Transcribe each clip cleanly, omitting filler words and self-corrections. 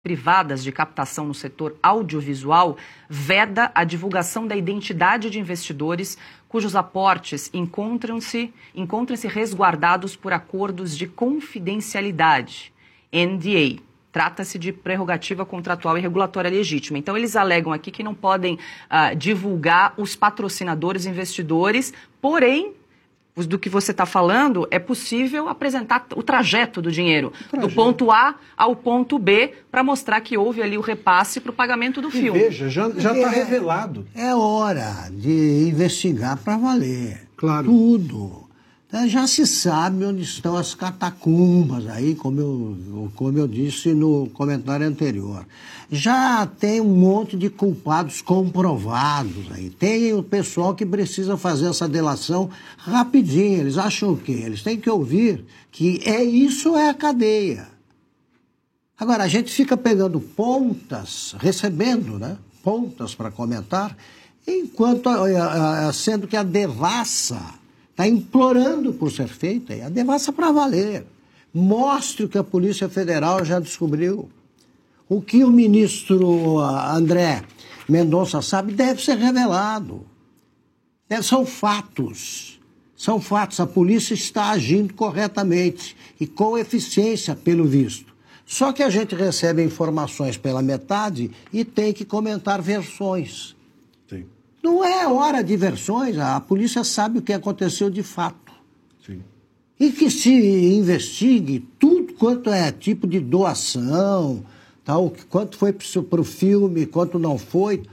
privadas de captação no setor audiovisual veda a divulgação da identidade de investidores cujos aportes encontram-se resguardados por acordos de confidencialidade, NDA. Trata-se de prerrogativa contratual e regulatória legítima. Então, eles alegam aqui que não podem divulgar os patrocinadores, investidores, porém, do que você está falando, é possível apresentar o trajeto do dinheiro, do ponto A ao ponto B, para mostrar que houve ali o repasse para o pagamento do filme. Veja, já está revelado. É hora de investigar para valer. Claro. Tudo. Já se sabe onde estão as catacumbas aí, como eu disse no comentário anterior. Já tem um monte de culpados comprovados aí. Tem o pessoal que precisa fazer essa delação rapidinho. Eles acham o quê? Eles têm que ouvir que isso é a cadeia. Agora, a gente fica pegando pontas, recebendo, né? Pontas para comentar, enquanto, sendo que a devassa está implorando por ser feita, e a devassa para valer. Mostre o que a Polícia Federal já descobriu. O que o ministro André Mendonça sabe deve ser revelado. São fatos. São fatos. A polícia está agindo corretamente e com eficiência, pelo visto. Só que a gente recebe informações pela metade e tem que comentar versões. Sim. Não é hora de versões, a polícia sabe o que aconteceu de fato. Sim. E que se investigue tudo quanto é tipo de doação, tal, quanto foi para o filme, quanto não foi.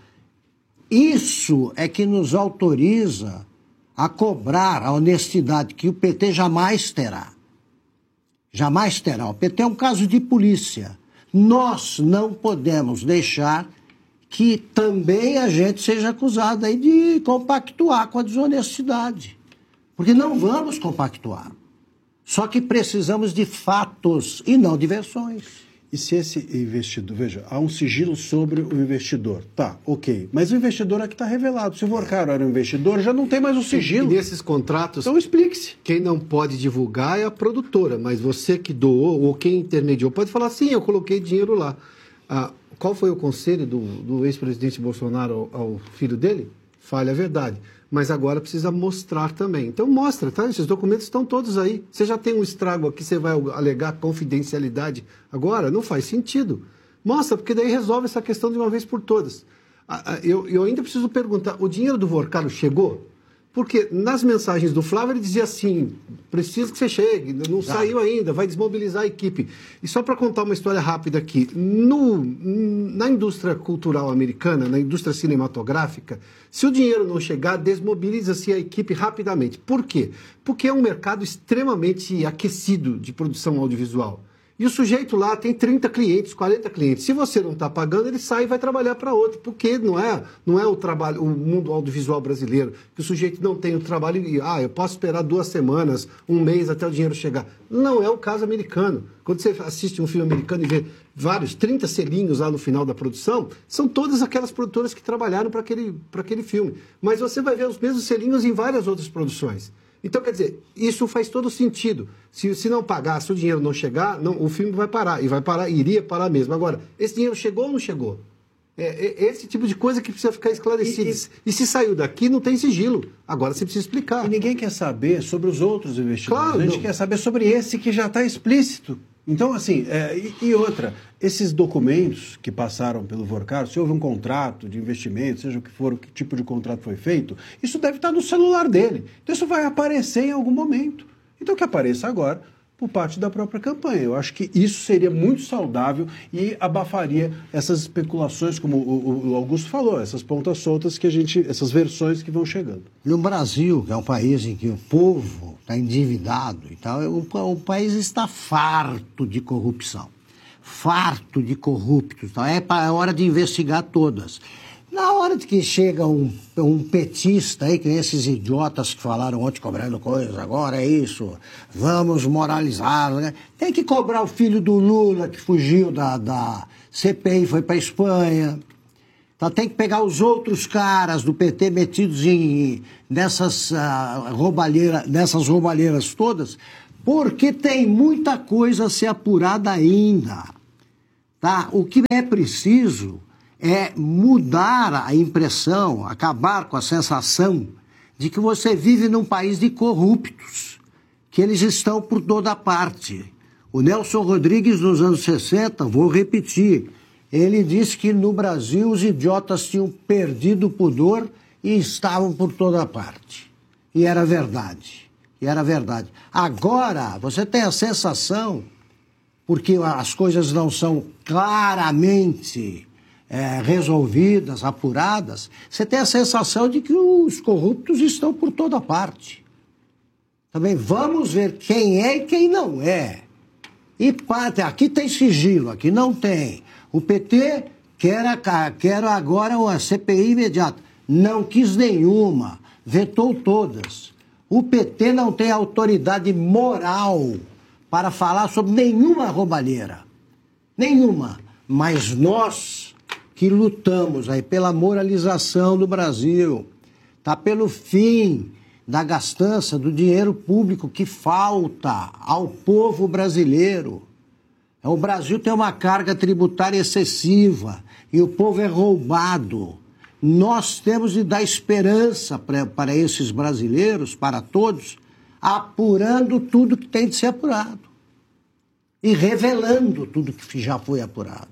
Isso é que nos autoriza a cobrar a honestidade que o PT jamais terá. Jamais terá. O PT é um caso de polícia. Nós não podemos deixar que também a gente seja acusado aí de compactuar com a desonestidade. Porque não vamos compactuar. Só que precisamos de fatos e não de versões. E se esse investidor... Veja, há um sigilo sobre o investidor. Tá, ok. Mas o investidor aqui está revelado. Se o Vorcaro era um investidor, já não tem mais o sigilo. E nesses contratos... Então explique-se. Quem não pode divulgar é a produtora. Mas você que doou ou quem intermediou pode falar, sim, eu coloquei dinheiro lá. Qual foi o conselho do ex-presidente Bolsonaro ao filho dele? Fale a verdade. Mas agora precisa mostrar também. Então mostra, tá? Esses documentos estão todos aí. Você já tem um estrago aqui, você vai alegar confidencialidade agora? Não faz sentido. Mostra, porque daí resolve essa questão de uma vez por todas. Eu ainda preciso perguntar, o dinheiro do Vorcaro chegou? Porque nas mensagens do Flávio ele dizia assim, preciso que você chegue, não saiu ainda, vai desmobilizar a equipe. E só para contar uma história rápida aqui, na indústria cultural americana, na indústria cinematográfica, se o dinheiro não chegar, desmobiliza-se a equipe rapidamente. Por quê? Porque é um mercado extremamente aquecido de produção audiovisual. E o sujeito lá tem 30 clientes, 40 clientes. Se você não está pagando, ele sai e vai trabalhar para outro. Porque não é o trabalho, o mundo audiovisual brasileiro, que o sujeito não tem o trabalho e, eu posso esperar 2 semanas, 1 mês até o dinheiro chegar. Não é o caso americano. Quando você assiste um filme americano e vê 30 selinhos lá no final da produção, são todas aquelas produtoras que trabalharam para aquele filme. Mas você vai ver os mesmos selinhos em várias outras produções. Então, quer dizer, isso faz todo sentido. Se não pagar, se o dinheiro não chegar, o filme vai parar. E vai parar, iria parar mesmo. Agora, esse dinheiro chegou ou não chegou? É esse tipo de coisa que precisa ficar esclarecido. E se saiu daqui, não tem sigilo. Agora você precisa explicar. E ninguém quer saber sobre os outros investidores. Claro, a gente quer saber sobre esse que já está explícito. Então, assim, e outra, esses documentos que passaram pelo Vorcaro, se houve um contrato de investimento, seja o que for, que tipo de contrato foi feito, isso deve estar no celular dele. Então isso vai aparecer em algum momento. Então que apareça agora por parte da própria campanha. Eu acho que isso seria muito saudável e abafaria essas especulações, como o Augusto falou, essas pontas soltas essas versões que vão chegando. No Brasil, que é um país em que o povo está endividado e tal, o país está farto de corrupção. Farto de corruptos. Então é hora de investigar todas. Na hora de que chega um petista aí, que nem esses idiotas que falaram ontem cobrando coisas, agora é isso, vamos moralizar, né? Tem que cobrar o filho do Lula que fugiu da CPI, foi para a Espanha. Então tem que pegar os outros caras do PT metidos nessas roubalheiras todas, porque tem muita coisa a ser apurada ainda. Tá? O que é preciso é mudar a impressão, acabar com a sensação de que você vive num país de corruptos, que eles estão por toda parte. O Nelson Rodrigues, nos anos 60, vou repetir, ele disse que no Brasil os idiotas tinham perdido o pudor e estavam por toda parte. E era verdade. Agora, você tem a sensação, porque as coisas não são claramente resolvidas, apuradas, você tem a sensação de que os corruptos estão por toda parte. Também vamos ver quem é e quem não é. E aqui tem sigilo, aqui não tem. O PT quer agora uma CPI imediata. Não quis nenhuma, vetou todas. O PT não tem autoridade moral para falar sobre nenhuma roubalheira. Nenhuma. Mas nós que lutamos aí pela moralização do Brasil, tá, pelo fim da gastança do dinheiro público que falta ao povo brasileiro. O Brasil tem uma carga tributária excessiva e o povo é roubado. Nós temos de dar esperança para esses brasileiros, para todos, apurando tudo que tem de ser apurado e revelando tudo que já foi apurado.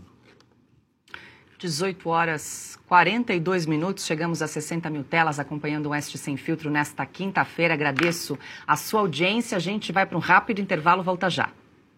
18h42, chegamos a 60 mil telas acompanhando o Oeste Sem Filtro nesta quinta-feira. Agradeço a sua audiência. A gente vai para um rápido intervalo, volta já.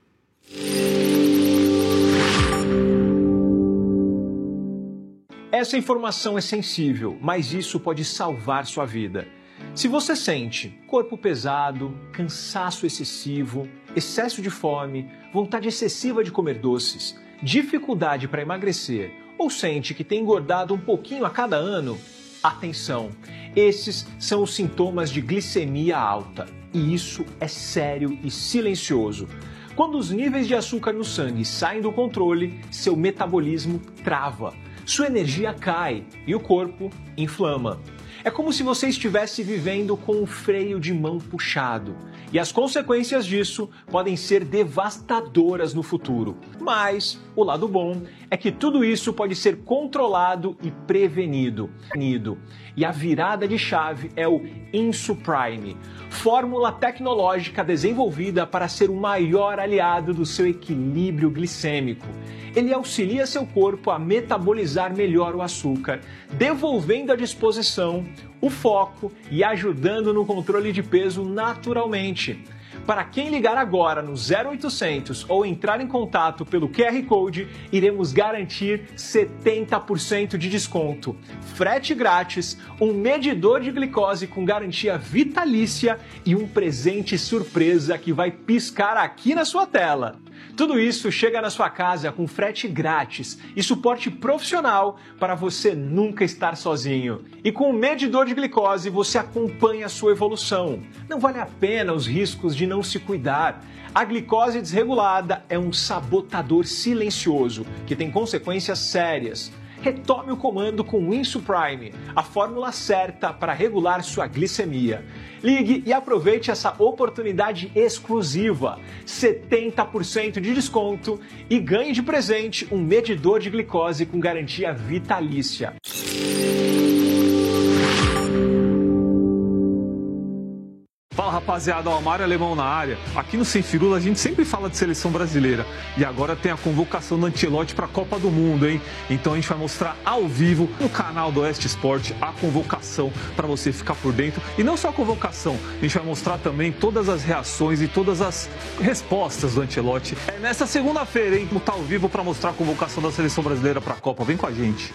Essa informação é sensível, mas isso pode salvar sua vida. Se você sente corpo pesado, cansaço excessivo, excesso de fome, vontade excessiva de comer doces, dificuldade para emagrecer ou sente que tem engordado um pouquinho a cada ano, atenção! Esses são os sintomas de glicemia alta e isso é sério e silencioso. Quando os níveis de açúcar no sangue saem do controle, seu metabolismo trava, sua energia cai e o corpo inflama. É como se você estivesse vivendo com o freio de mão puxado. E as consequências disso podem ser devastadoras no futuro. Mas o lado bom é que tudo isso pode ser controlado e prevenido. E a virada de chave é o Insuprime, fórmula tecnológica desenvolvida para ser o maior aliado do seu equilíbrio glicêmico. Ele auxilia seu corpo a metabolizar melhor o açúcar, devolvendo a disposição, o foco e ajudando no controle de peso naturalmente. Para quem ligar agora no 0800 ou entrar em contato pelo QR Code, iremos garantir 70% de desconto, frete grátis, um medidor de glicose com garantia vitalícia e um presente surpresa que vai piscar aqui na sua tela. Tudo isso chega na sua casa com frete grátis e suporte profissional para você nunca estar sozinho. E com o medidor de glicose você acompanha a sua evolução. Não vale a pena os riscos de não se cuidar. A glicose desregulada é um sabotador silencioso que tem consequências sérias. Retome o comando com o Insuprime, a fórmula certa para regular sua glicemia. Ligue e aproveite essa oportunidade exclusiva, 70% de desconto e ganhe de presente um medidor de glicose com garantia vitalícia. Fala rapaziada, o Mário Alemão na área. Aqui no Sem Firula a gente sempre fala de seleção brasileira e agora tem a convocação do Ancelotti para a Copa do Mundo, hein? Então a gente vai mostrar ao vivo no canal do Oeste Esporte a convocação para você ficar por dentro. E não só a convocação, a gente vai mostrar também todas as reações e todas as respostas do Ancelotti. É nessa segunda-feira, hein? Vamos estar ao vivo para mostrar a convocação da seleção brasileira para a Copa. Vem com a gente.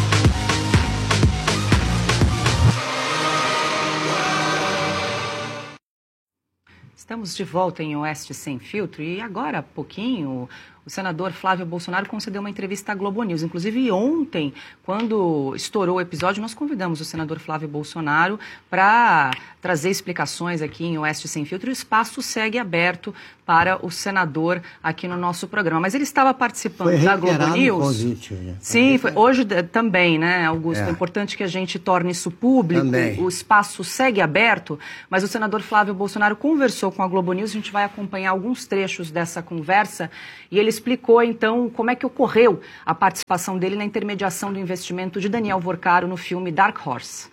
Estamos de volta em Oeste Sem Filtro e agora há pouquinho o senador Flávio Bolsonaro concedeu uma entrevista à Globo News. Inclusive ontem, quando estourou o episódio, nós convidamos o senador Flávio Bolsonaro para trazer explicações aqui em Oeste Sem Filtro. O espaço segue aberto para o senador aqui no nosso programa. Mas ele estava participando da Globo News. Convite, né? Sim, hoje também, né, Augusto? É importante que a gente torne isso público. Também. O espaço segue aberto, mas o senador Flávio Bolsonaro conversou com a Globo News. A gente vai acompanhar alguns trechos dessa conversa e ele explicou, então, como é que ocorreu a participação dele na intermediação do investimento de Daniel Vorcaro no filme Dark Horse.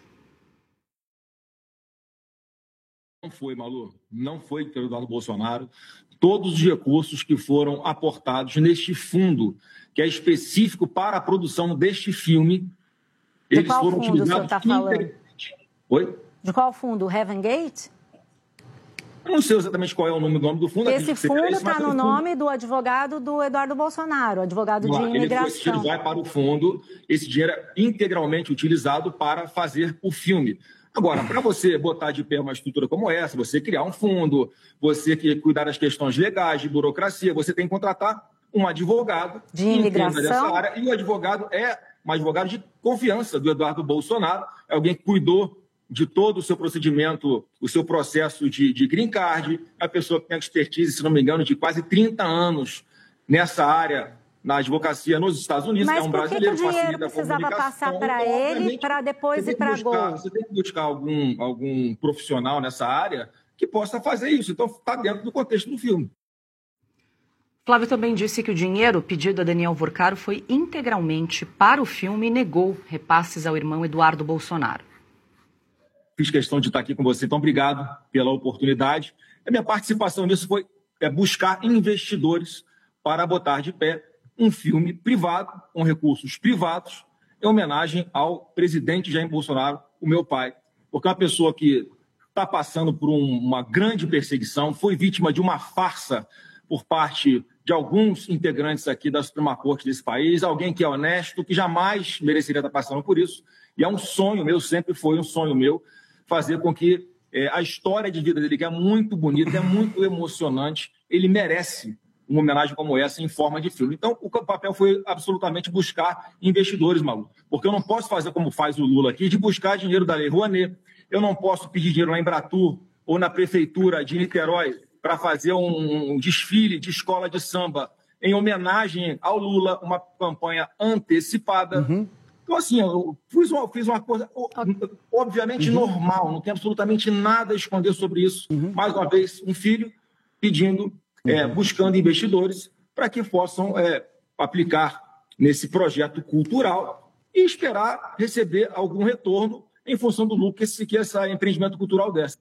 Não foi, Malu, não foi pelo Eduardo Bolsonaro. Todos os recursos que foram aportados neste fundo, que é específico para a produção deste filme, eles foram utilizados. De qual fundo o senhor está falando? Oi? De qual fundo? O Heaven Gate? Eu não sei exatamente qual é o nome do fundo. Esse fundo está no nome do advogado do Eduardo Bolsonaro, advogado de imigração. Esse dinheiro vai para o fundo, esse dinheiro é integralmente utilizado para fazer o filme. Agora, para você botar de pé uma estrutura como essa, você criar um fundo, você cuidar das questões legais, de burocracia, você tem que contratar um advogado de imigração dessa área, e o advogado é um advogado de confiança do Eduardo Bolsonaro, é alguém que cuidou de todo o seu procedimento, o seu processo de green card, é a pessoa que tem expertise, se não me engano, de quase 30 anos nessa área, na advocacia nos Estados Unidos. Mas é um brasileiro. Mas por que o dinheiro precisava passar para ele, para depois ir para a Gol? Você tem que buscar algum profissional nessa área que possa fazer isso. Então, está dentro do contexto do filme. Flávio também disse que o dinheiro pedido a Daniel Vorcaro foi integralmente para o filme e negou repasses ao irmão Eduardo Bolsonaro. Fiz questão de estar aqui com você, então obrigado pela oportunidade. A minha participação nisso foi buscar investidores para botar de pé um filme privado, com recursos privados, em homenagem ao presidente Jair Bolsonaro, o meu pai, porque é uma pessoa que está passando por uma grande perseguição, foi vítima de uma farsa por parte de alguns integrantes aqui da Suprema Corte desse país, alguém que é honesto, que jamais mereceria estar passando por isso, e é um sonho meu, sempre foi um sonho meu, fazer com que a história de vida dele, que é muito bonita, é muito emocionante, ele merece uma homenagem como essa em forma de filme. Então, o papel foi absolutamente buscar investidores, Malu. Porque eu não posso fazer como faz o Lula aqui, de buscar dinheiro da Lei Rouanet. Eu não posso pedir dinheiro na Embratur ou na Prefeitura de Niterói para fazer um desfile de escola de samba em homenagem ao Lula, uma campanha antecipada. Então, assim, eu fiz uma coisa obviamente normal, não tem absolutamente nada a esconder sobre isso. Mais uma vez, um filho pedindo... buscando investidores para que possam aplicar nesse projeto cultural e esperar receber algum retorno em função do lucro que esse empreendimento cultural desse.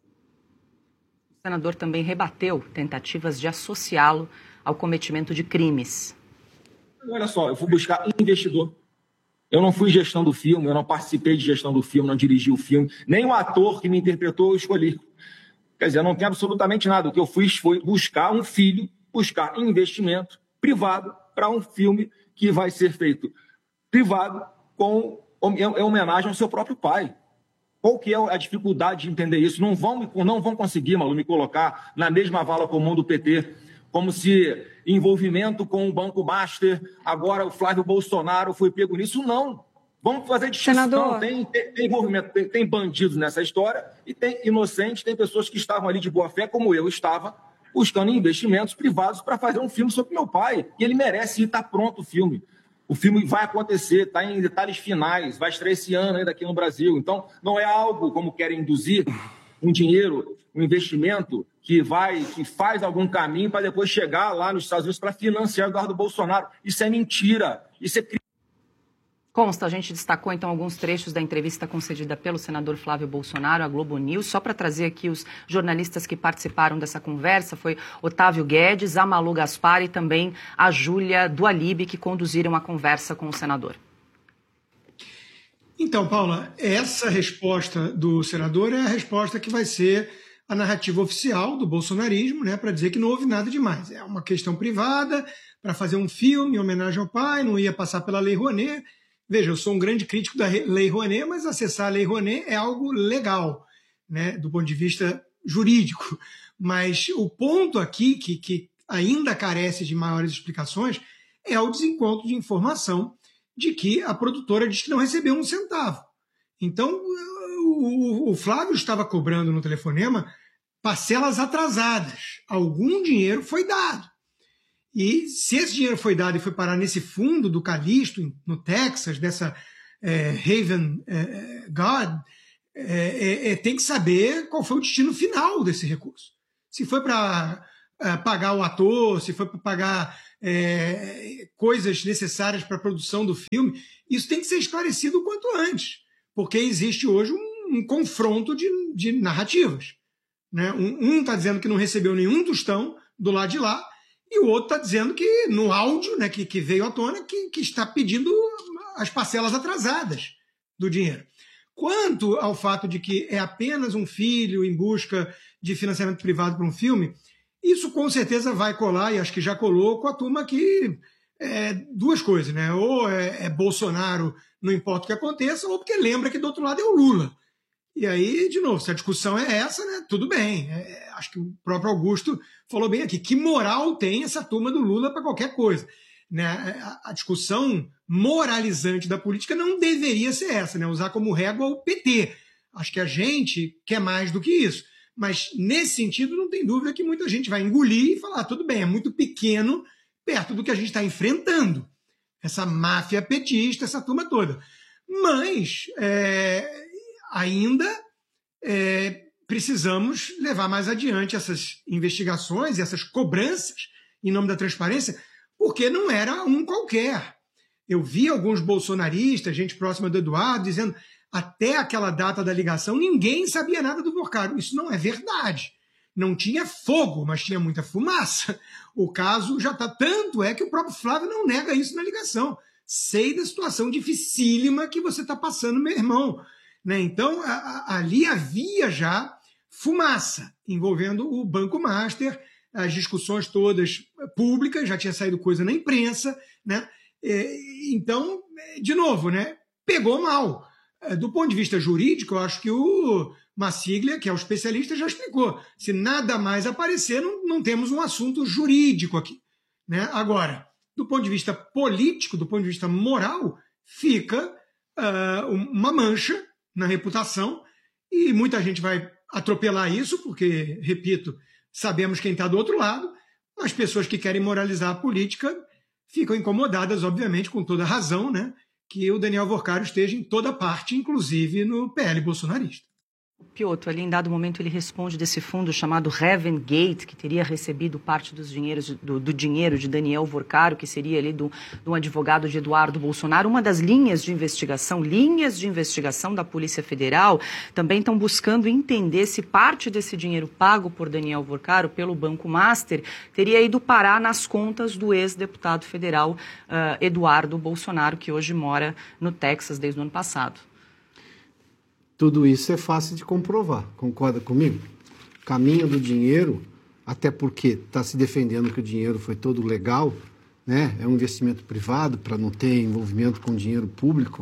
O senador também rebateu tentativas de associá-lo ao cometimento de crimes. Olha só, eu fui buscar investidor. Eu não fui gestão do filme, eu não participei de gestão do filme, não dirigi o filme, nem o ator que me interpretou eu escolhi. Quer dizer, eu não tenho absolutamente nada. O que eu fiz foi buscar um filho, buscar investimento privado para um filme que vai ser feito privado em homenagem ao seu próprio pai. Qual que é a dificuldade de entender isso? Não vão conseguir, Malu, me colocar na mesma vala comum do PT, como se envolvimento com o Banco Master, agora o Flávio Bolsonaro foi pego nisso. Não. Vamos fazer distinção. Tem envolvimento, tem bandidos nessa história e tem inocentes, tem pessoas que estavam ali de boa fé, como eu estava, buscando investimentos privados para fazer um filme sobre meu pai. E ele merece, e está pronto o filme. O filme vai acontecer, está em detalhes finais, vai estrear esse ano ainda aqui no Brasil. Então, não é algo como querem induzir, um dinheiro, um investimento que faz algum caminho para depois chegar lá nos Estados Unidos para financiar o Eduardo Bolsonaro. Isso é mentira, isso é crime. Consta, a gente destacou então alguns trechos da entrevista concedida pelo senador Flávio Bolsonaro à Globo News. Só para trazer aqui os jornalistas que participaram dessa conversa, foi Otávio Guedes, a Malu Gaspar e também a Júlia Dualib, que conduziram a conversa com o senador. Então, Paula, essa resposta do senador é a resposta que vai ser a narrativa oficial do bolsonarismo, né, para dizer que não houve nada demais. É uma questão privada, para fazer um filme em homenagem ao pai, não ia passar pela Lei Rouanet. Veja, eu sou um grande crítico da Lei Rouanet, mas acessar a Lei Rouanet é algo legal, né, do ponto de vista jurídico. Mas o ponto aqui, que ainda carece de maiores explicações, é o desencontro de informação de que a produtora diz que não recebeu um centavo. Então, o Flávio estava cobrando no telefonema parcelas atrasadas. Algum dinheiro foi dado. E se esse dinheiro foi dado e foi parar nesse fundo do Calixto, no Texas, dessa Haven God, tem que saber qual foi o destino final desse recurso. Se foi para pagar o ator, se foi para pagar coisas necessárias para a produção do filme, isso tem que ser esclarecido o quanto antes, porque existe hoje um confronto de narrativas. Né? Um está dizendo que não recebeu nenhum tostão do lado de lá, e o outro está dizendo que no áudio, né, que veio à tona, que está pedindo as parcelas atrasadas do dinheiro. Quanto ao fato de que é apenas um filho em busca de financiamento privado para um filme, isso com certeza vai colar, e acho que já colou, com a turma que duas coisas, né? Ou é Bolsonaro, não importa o que aconteça, ou porque lembra que do outro lado é o Lula. E aí, de novo, se a discussão é essa, né, tudo bem. Acho que o próprio Augusto falou bem aqui. Que moral tem essa turma do Lula para qualquer coisa? Né? A discussão moralizante da política não deveria ser essa, né? Usar como régua o PT. Acho que a gente quer mais do que isso. Mas, nesse sentido, não tem dúvida que muita gente vai engolir e falar, tudo bem, é muito pequeno perto do que a gente está enfrentando. Essa máfia petista, essa turma toda. Mas ainda precisamos levar mais adiante essas investigações e essas cobranças em nome da transparência, porque não era um qualquer. Eu vi alguns bolsonaristas, gente próxima do Eduardo, dizendo até aquela data da ligação ninguém sabia nada do Vorcaro. Isso não é verdade. Não tinha fogo, mas tinha muita fumaça. O caso já está... Tanto é que o próprio Flávio não nega isso na ligação. Sei da situação dificílima que você está passando, meu irmão. Né? Então, ali havia já fumaça envolvendo o Banco Master, as discussões todas públicas, já tinha saído coisa na imprensa, né? Então, de novo, né? Pegou mal. Do ponto de vista jurídico, eu acho que o Massiglia, que é o especialista, já explicou. Se nada mais aparecer, não temos um assunto jurídico aqui. Né? Agora, do ponto de vista político, do ponto de vista moral, fica uma mancha na reputação, e muita gente vai atropelar isso, porque, repito, sabemos quem está do outro lado. As pessoas que querem moralizar a política ficam incomodadas, obviamente, com toda razão, né, que o Daniel Vorcaro esteja em toda parte, inclusive no PL bolsonarista. Piotr, ali em dado momento ele responde desse fundo chamado Heaven Gate, que teria recebido parte dos dinheiros, do dinheiro de Daniel Vorcaro, que seria ali do advogado de Eduardo Bolsonaro. Uma das linhas de investigação da Polícia Federal também estão buscando entender se parte desse dinheiro pago por Daniel Vorcaro pelo Banco Master teria ido parar nas contas do ex-deputado federal Eduardo Bolsonaro, que hoje mora no Texas desde o ano passado. Tudo isso é fácil de comprovar, concorda comigo? Caminho do dinheiro, até porque está se defendendo que o dinheiro foi todo legal, né? É um investimento privado para não ter envolvimento com dinheiro público.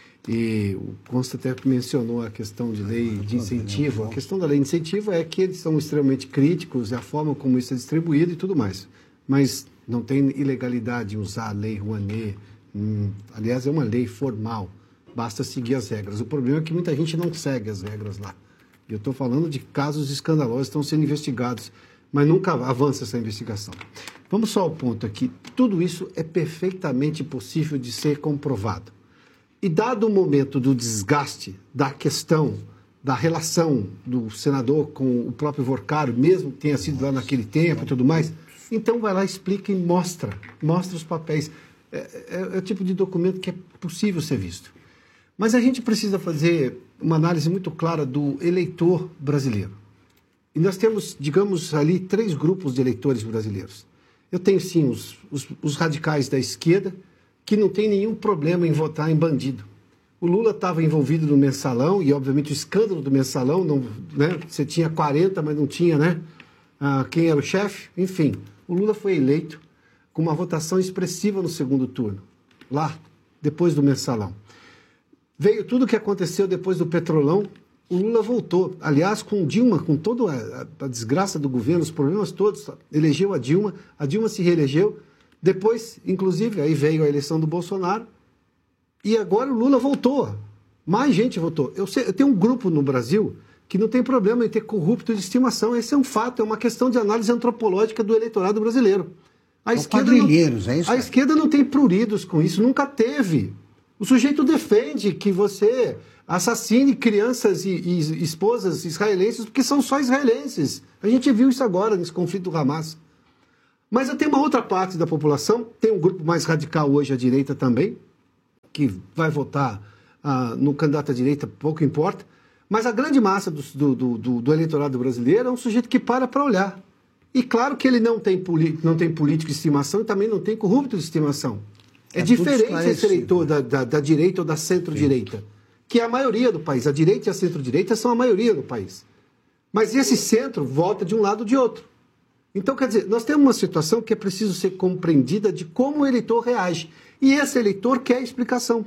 E o Consta até mencionou a questão de lei de incentivo. A questão da lei de incentivo é que eles são extremamente críticos, a forma como isso é distribuído e tudo mais. Mas não tem ilegalidade em usar a lei Rouanet. Aliás, é uma lei formal. Basta seguir as regras. O problema é que muita gente não segue as regras lá. Eu estou falando de casos escandalosos que estão sendo investigados, mas nunca avança essa investigação. Vamos só ao ponto aqui. Tudo isso é perfeitamente possível de ser comprovado. E dado o momento do desgaste da questão, da relação do senador com o próprio Vorcaro, mesmo que tenha sido lá naquele tempo e tudo mais, então vai lá, explica e mostra os papéis. É o tipo de documento que é possível ser visto. Mas a gente precisa fazer uma análise muito clara do eleitor brasileiro. E nós temos, digamos, ali 3 grupos de eleitores brasileiros. Eu tenho, sim, os radicais da esquerda, que não tem nenhum problema em votar em bandido. O Lula estava envolvido no mensalão, e obviamente o escândalo do mensalão, não, né? Você tinha 40, mas não tinha, né? Quem era o chefe? Enfim, o Lula foi eleito com uma votação expressiva no segundo turno, lá, depois do mensalão. Veio tudo o que aconteceu depois do Petrolão, o Lula voltou. Aliás, com Dilma, com toda a desgraça do governo, os problemas todos, elegeu a Dilma se reelegeu. Depois, inclusive, aí veio a eleição do Bolsonaro, e agora o Lula voltou. Mais gente votou. Eu tenho um grupo no Brasil que não tem problema em ter corrupto de estimação. Esse é um fato, é uma questão de análise antropológica do eleitorado brasileiro. A esquerda não tem pruridos com isso, nunca teve. O sujeito defende que você assassine crianças e esposas israelenses, porque são só israelenses. A gente viu isso agora nesse conflito do Hamas. Mas eu tenho uma outra parte da população, tem um grupo mais radical hoje à direita também, que vai votar no candidato à direita, pouco importa, mas a grande massa do eleitorado brasileiro é um sujeito que para olhar. E claro que ele não tem político de estimação e também não tem corrupto de estimação. É diferente esse eleitor da direita ou da centro-direita, que é a maioria do país. A direita e a centro-direita são a maioria do país. Mas esse centro vota de um lado ou de outro. Então, quer dizer, nós temos uma situação que é preciso ser compreendida de como o eleitor reage. E esse eleitor quer explicação.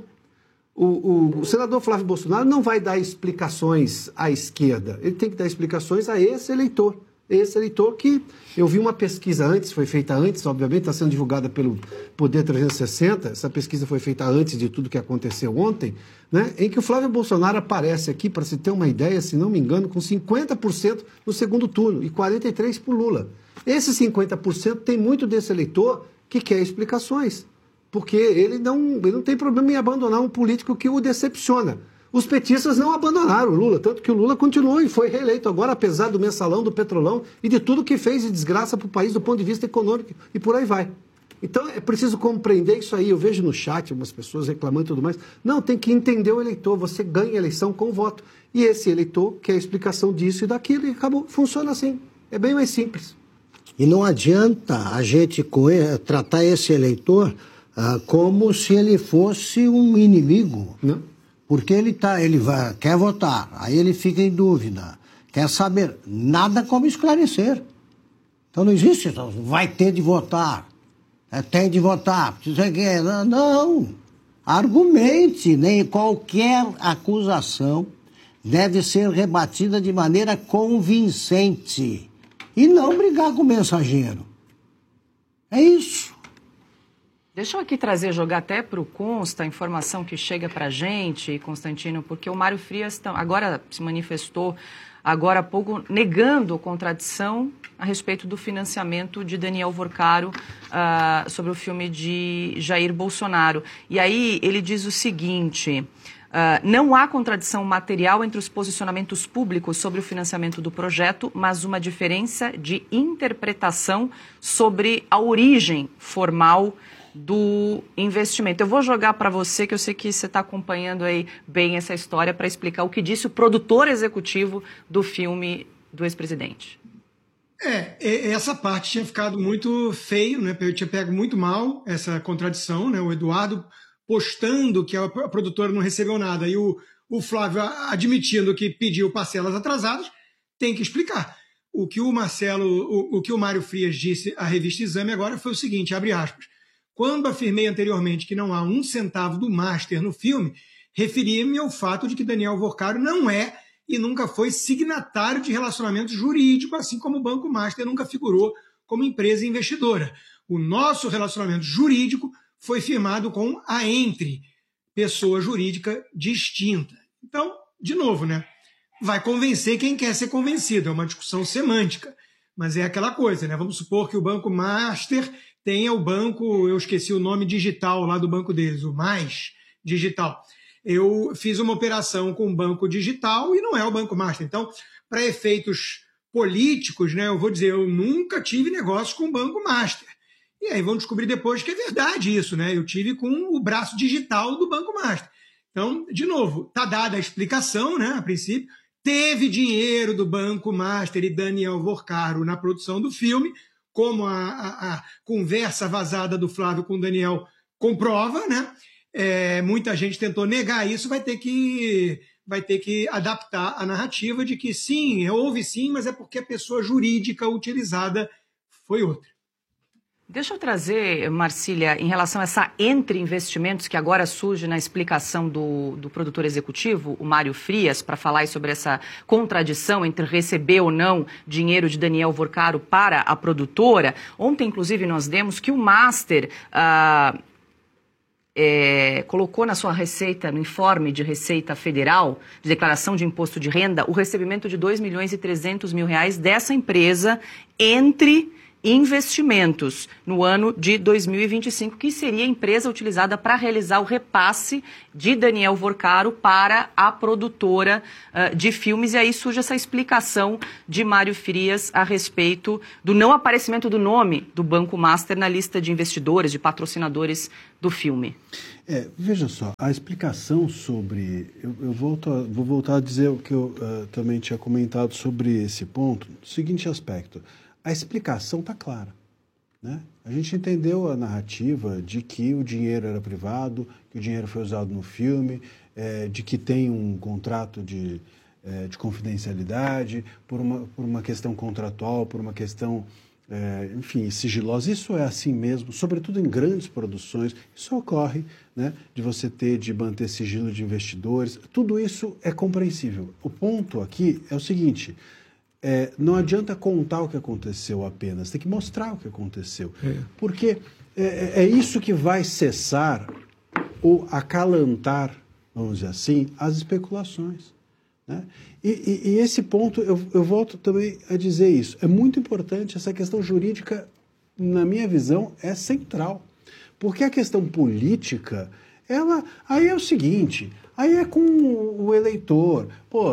O senador Flávio Bolsonaro não vai dar explicações à esquerda. Ele tem que dar explicações a esse eleitor. Esse eleitor que eu vi uma pesquisa antes, foi feita antes, obviamente, está sendo divulgada pelo Poder 360, essa pesquisa foi feita antes de tudo que aconteceu ontem, né, em que o Flávio Bolsonaro aparece aqui, para se ter uma ideia, se não me engano, com 50% no segundo turno e 43% por Lula. Esse 50% tem muito desse eleitor que quer explicações, porque ele não tem problema em abandonar um político que o decepciona. Os petistas não abandonaram o Lula, tanto que o Lula continuou e foi reeleito agora, apesar do mensalão, do petrolão e de tudo que fez de desgraça para o país do ponto de vista econômico e por aí vai. Então é preciso compreender isso aí. Eu vejo no chat umas pessoas reclamando e tudo mais. Não, tem que entender o eleitor. Você ganha a eleição com o voto. E esse eleitor quer a explicação disso e daquilo e acabou. Funciona assim. É bem mais simples. E não adianta a gente tratar esse eleitor como se ele fosse um inimigo. Não. Porque quer votar, aí ele fica em dúvida, quer saber, nada como esclarecer. Então não existe, vai ter de votar, tem de votar, você quer, não, argumente, nem qualquer acusação deve ser rebatida de maneira convincente e não brigar com o mensageiro. É isso. Deixa eu aqui jogar até para o Consta a informação que chega para a gente, Constantino, porque o Mário Frias agora se manifestou, agora há pouco, negando contradição a respeito do financiamento de Daniel Vorcaro sobre o filme de Jair Bolsonaro. E aí ele diz o seguinte: não há contradição material entre os posicionamentos públicos sobre o financiamento do projeto, mas uma diferença de interpretação sobre a origem formal do investimento. Eu vou jogar para você, que eu sei que você está acompanhando aí bem essa história, para explicar o que disse o produtor executivo do filme do ex-presidente. Essa parte tinha ficado muito feio, né? Eu tinha pego muito mal essa contradição, né? O Eduardo postando que a produtora não recebeu nada e o Flávio admitindo que pediu parcelas atrasadas, tem que explicar. O que o Mário Frias disse à revista Exame agora foi o seguinte, abre aspas: quando afirmei anteriormente que não há um centavo do Master no filme, referia-me ao fato de que Daniel Vorcaro não é e nunca foi signatário de relacionamento jurídico, assim como o Banco Master nunca figurou como empresa investidora. O nosso relacionamento jurídico foi firmado com a Entre, pessoa jurídica distinta. Então, de novo, né? Vai convencer quem quer ser convencido. É uma discussão semântica. Mas é aquela coisa, né? Vamos supor que o Banco Master tenha o banco, eu esqueci o nome digital lá do banco deles, o Mais Digital. Eu fiz uma operação com o banco digital e não é o Banco Master. Então, para efeitos políticos, né, eu vou dizer, eu nunca tive negócio com o Banco Master. E aí vão descobrir depois que é verdade isso, né? Eu tive com o braço digital do Banco Master. Então, de novo, está dada a explicação, né, a princípio. Teve dinheiro do Banco Master e Daniel Vorcaro na produção do filme, como a conversa vazada do Flávio com o Daniel comprova, né? Muita gente tentou negar isso, vai ter que adaptar a narrativa de que sim, houve sim, mas é porque a pessoa jurídica utilizada foi outra. Deixa eu trazer, Marcília, em relação a essa Entre Investimentos, que agora surge na explicação do produtor executivo, o Mário Frias, para falar sobre essa contradição entre receber ou não dinheiro de Daniel Vorcaro para a produtora. Ontem, inclusive, nós demos que o Master colocou na sua receita, no informe de Receita Federal, de declaração de imposto de renda, o recebimento de R$ 2.300.000 dessa empresa Entre Investimentos no ano de 2025, que seria a empresa utilizada para realizar o repasse de Daniel Vorcaro para a produtora de filmes. E aí surge essa explicação de Mário Frias a respeito do não aparecimento do nome do Banco Master na lista de investidores, de patrocinadores do filme. Veja só, a explicação sobre... Eu vou voltar a dizer o que eu também tinha comentado sobre esse ponto. Seguinte aspecto, a explicação está clara, né? A gente entendeu a narrativa de que o dinheiro era privado, que o dinheiro foi usado no filme, de que tem um contrato de confidencialidade, por uma questão contratual, por uma questão... enfim, sigilosa. Isso é assim mesmo, sobretudo em grandes produções. Isso ocorre, né, de manter sigilo de investidores. Tudo isso é compreensível. O ponto aqui é o seguinte: não adianta contar o que aconteceu apenas, tem que mostrar o que aconteceu. Porque é isso que vai cessar ou acalantar, vamos dizer assim, as especulações, né? E esse ponto, eu volto também a dizer isso, é muito importante, essa questão jurídica, na minha visão, é central. Porque a questão política, aí é o seguinte, aí é com o eleitor.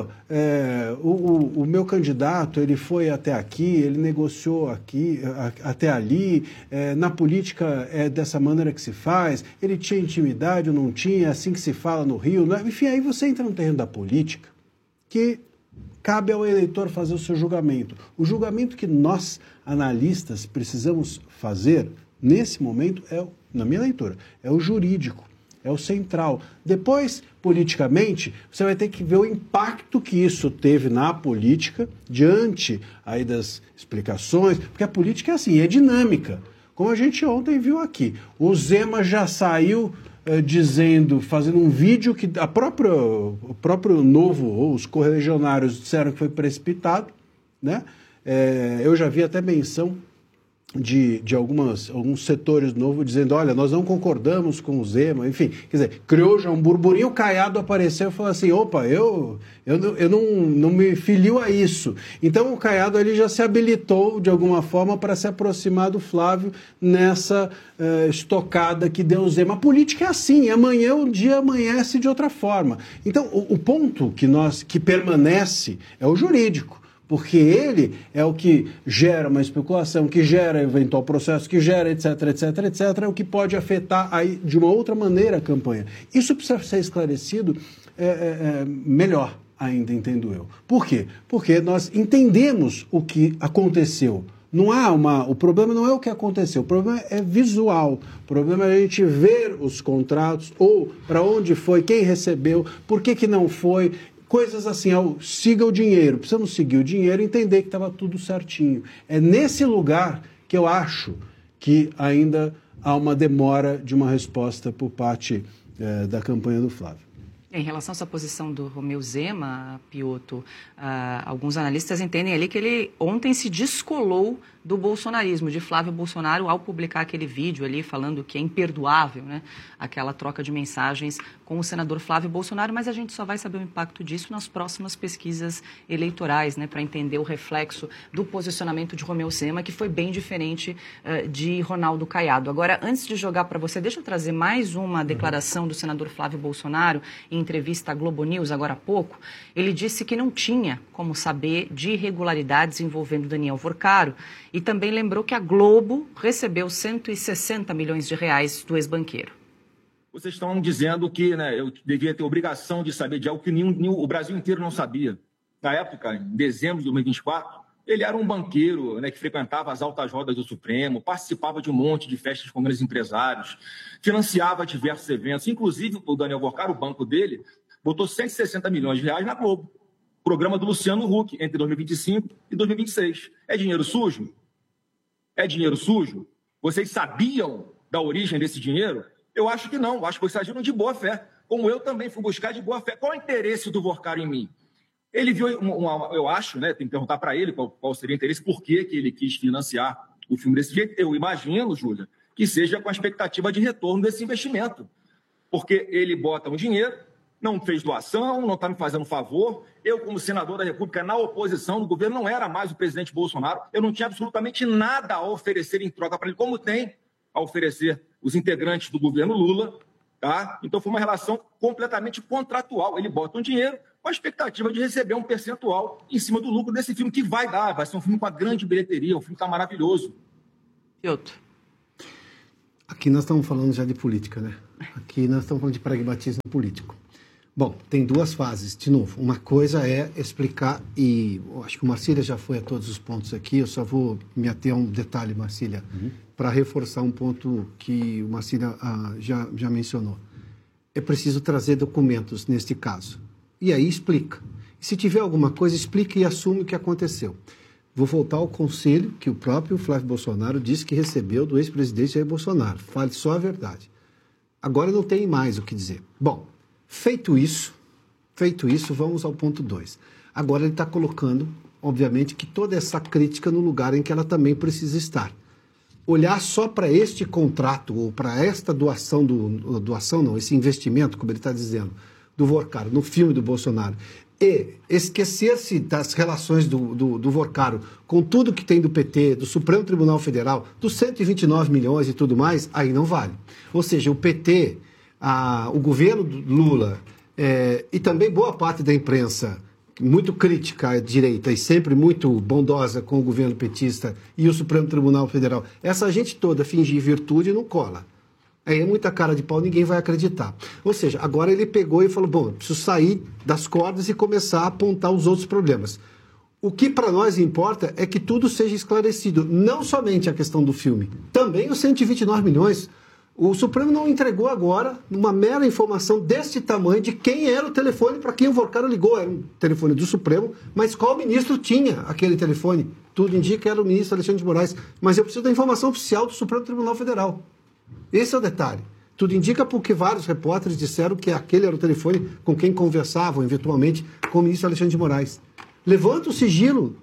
O meu candidato, ele foi até aqui, ele negociou aqui, até ali, na política é dessa maneira que se faz, ele tinha intimidade ou não tinha, é assim que se fala no Rio, né? Enfim, aí você entra no terreno da política, que cabe ao eleitor fazer o seu julgamento. O julgamento que nós, analistas, precisamos fazer, nesse momento, na minha leitura, é o jurídico, é o central. Depois, politicamente, você vai ter que ver o impacto que isso teve na política, diante aí das explicações, porque a política é assim, é dinâmica. Como a gente ontem viu aqui, o Zema já saiu... fazendo um vídeo que o próprio Novo, ou os correligionários disseram que foi precipitado, né? Eu já vi até menção de alguns setores novos dizendo, olha, nós não concordamos com o Zema, enfim, quer dizer, criou já um burburinho. O Caiado apareceu e falou assim, opa, eu não me filio a isso. Então o Caiado ali já se habilitou de alguma forma para se aproximar do Flávio nessa estocada que deu o Zema. A política é assim, amanhã o dia amanhece de outra forma. Então o ponto que permanece é o jurídico. Porque ele é o que gera uma especulação, que gera eventual processo, que gera etc, o que pode afetar aí de uma outra maneira a campanha. Isso precisa ser esclarecido melhor ainda, entendo eu. Por quê? Porque nós entendemos o que aconteceu. O problema não é o que aconteceu, o problema é visual. O problema é a gente ver os contratos, ou para onde foi, quem recebeu, por que não foi. Coisas assim, siga o dinheiro, precisamos seguir o dinheiro e entender que estava tudo certinho. É nesse lugar que eu acho que ainda há uma demora de uma resposta por parte da campanha do Flávio. Em relação a essa posição do Romeu Zema, Piotto, alguns analistas entendem ali que ele ontem se descolou do bolsonarismo, de Flávio Bolsonaro, ao publicar aquele vídeo ali falando que é imperdoável, né, aquela troca de mensagens com o senador Flávio Bolsonaro, mas a gente só vai saber o impacto disso nas próximas pesquisas eleitorais, né, para entender o reflexo do posicionamento de Romeu Zema, que foi bem diferente de Ronaldo Caiado. Agora, antes de jogar para você, deixa eu trazer mais uma declaração do senador Flávio Bolsonaro em entrevista à Globo News agora há pouco. Ele disse que não tinha como saber de irregularidades envolvendo Daniel Vorcaro e também lembrou que a Globo recebeu 160 milhões de reais do ex-banqueiro. Vocês estão dizendo que, né, eu devia ter obrigação de saber de algo que o Brasil inteiro não sabia. Na época, em dezembro de 2024, ele era um banqueiro, né, que frequentava as altas rodas do Supremo, participava de um monte de festas com grandes empresários, financiava diversos eventos, inclusive o Daniel Vorcaro, o banco dele, botou 160 milhões de reais na Globo. Programa do Luciano Huck, entre 2025 e 2026. É dinheiro sujo? É dinheiro sujo? Vocês sabiam da origem desse dinheiro? Eu acho que não. Acho que vocês agiram de boa fé. Como eu também fui buscar de boa fé. Qual é o interesse do Vorcaro em mim? Ele viu, eu acho, né? Tem que perguntar para ele qual seria o interesse, por que ele quis financiar o filme desse jeito. Eu imagino, Júlia, que seja com a expectativa de retorno desse investimento. Porque ele bota um dinheiro, não fez doação, não está me fazendo favor. Eu, como senador da República, na oposição do governo, não era mais o presidente Bolsonaro. Eu não tinha absolutamente nada a oferecer em troca para ele, como tem a oferecer os integrantes do governo Lula. Tá? Então, foi uma relação completamente contratual. Ele bota um dinheiro com a expectativa de receber um percentual em cima do lucro desse filme, que vai ser um filme com uma grande bilheteria, um filme que está maravilhoso. Piotr. Aqui nós estamos falando já de política, né? Aqui nós estamos falando de pragmatismo político. Bom, tem duas fases, de novo. Uma coisa é explicar, e acho que o Marcília já foi a todos os pontos aqui, eu só vou me ater a um detalhe, Marcília, para reforçar um ponto que o Marcília já mencionou. É preciso trazer documentos neste caso. E aí explica. E se tiver alguma coisa, explica e assume o que aconteceu. Vou voltar ao conselho que o próprio Flávio Bolsonaro disse que recebeu do ex-presidente Jair Bolsonaro. Fale só a verdade. Agora não tem mais o que dizer. Bom, feito isso, vamos ao ponto 2. Agora ele está colocando, obviamente, que toda essa crítica no lugar em que ela também precisa estar. Olhar só para este contrato, ou para esta esse investimento, como ele está dizendo, do Vorcaro, no filme do Bolsonaro, e esquecer-se das relações do Vorcaro com tudo que tem do PT, do Supremo Tribunal Federal, dos 129 milhões e tudo mais, aí não vale. Ou seja, o PT, o governo do Lula e também boa parte da imprensa, muito crítica à direita e sempre muito bondosa com o governo petista e o Supremo Tribunal Federal, essa gente toda fingir virtude não cola. Aí é muita cara de pau, ninguém vai acreditar. Ou seja, agora ele pegou e falou, bom, preciso sair das cordas e começar a apontar os outros problemas. O que para nós importa é que tudo seja esclarecido, não somente a questão do filme, também os 129 milhões. O Supremo não entregou agora uma mera informação deste tamanho de quem era o telefone para quem o Vorcaro ligou. Era um telefone do Supremo, mas qual ministro tinha aquele telefone? Tudo indica que era o ministro Alexandre de Moraes, mas eu preciso da informação oficial do Supremo Tribunal Federal. Esse é o detalhe. Tudo indica porque vários repórteres disseram que aquele era o telefone com quem conversavam eventualmente com o ministro Alexandre de Moraes. Levanta o sigilo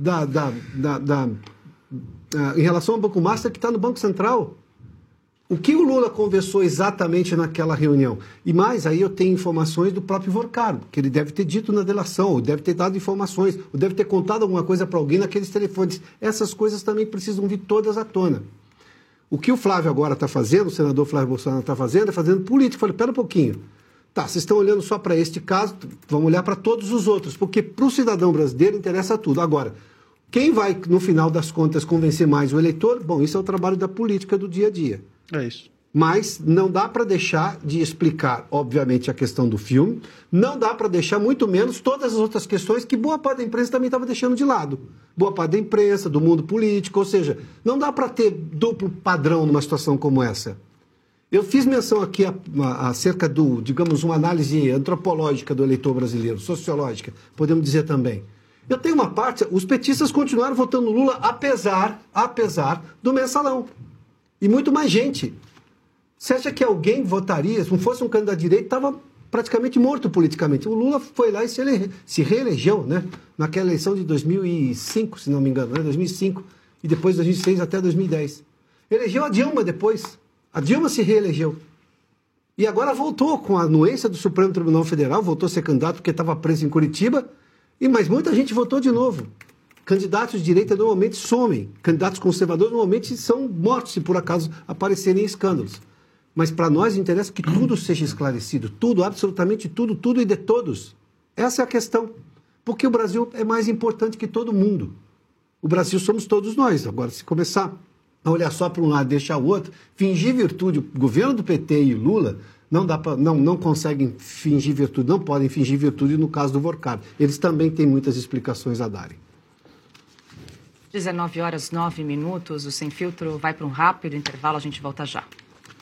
em relação ao Banco Master que está no Banco Central. O que o Lula conversou exatamente naquela reunião? E mais, aí eu tenho informações do próprio Vorcaro, que ele deve ter dito na delação, ou deve ter dado informações, ou deve ter contado alguma coisa para alguém naqueles telefones. Essas coisas também precisam vir todas à tona. O que o Flávio agora está fazendo, o senador Flávio Bolsonaro está fazendo, é fazendo política. Eu falei, pera um pouquinho. Tá, vocês estão olhando só para este caso, vamos olhar para todos os outros, porque para o cidadão brasileiro interessa tudo. Agora, quem vai, no final das contas, convencer mais o eleitor? Bom, isso é o trabalho da política do dia a dia. É isso. Mas não dá para deixar de explicar, obviamente, a questão do filme, não dá para deixar muito menos todas as outras questões que boa parte da imprensa também estava deixando de lado. Boa parte da imprensa, do mundo político, ou seja, não dá para ter duplo padrão numa situação como essa. Eu fiz menção aqui acerca do, digamos, uma análise antropológica do eleitor brasileiro, sociológica, podemos dizer também. Eu tenho uma parte, os petistas continuaram votando Lula apesar do mensalão. E muito mais gente. Você acha que alguém votaria, se não fosse um candidato de direita, estava praticamente morto politicamente. O Lula foi lá e se reelegeu, né? Naquela eleição de 2005, se não me engano, né? 2005, e depois de 2006 até 2010. Elegeu a Dilma depois. A Dilma se reelegeu. E agora voltou com a anuência do Supremo Tribunal Federal, voltou a ser candidato porque estava preso em Curitiba, mas muita gente votou de novo. Candidatos de direita normalmente somem. Candidatos conservadores normalmente são mortos se por acaso aparecerem em escândalos. Mas para nós interessa que tudo seja esclarecido. Tudo, absolutamente tudo e de todos. Essa é a questão. Porque o Brasil é mais importante que todo mundo. O Brasil somos todos nós. Agora, se começar a olhar só para um lado e deixar o outro, fingir virtude, o governo do PT e Lula não conseguem fingir virtude, não podem fingir virtude no caso do Vorcaro. Eles também têm muitas explicações a darem. 19h09, o Sem Filtro vai para um rápido intervalo, a gente volta já.